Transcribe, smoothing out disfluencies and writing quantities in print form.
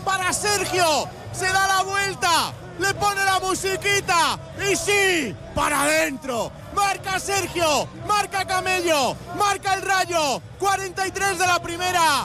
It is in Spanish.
para Sergio, se da la vuelta, le pone la musiquita y sí, para adentro. Marca Sergio, marca Camello, marca el Rayo, 43 de la primera,